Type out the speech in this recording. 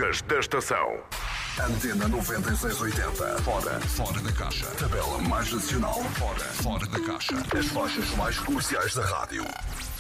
temas da estação. Antena 9680. Fora da caixa. Tabela mais nacional. Fora da caixa. As faixas mais comerciais da rádio.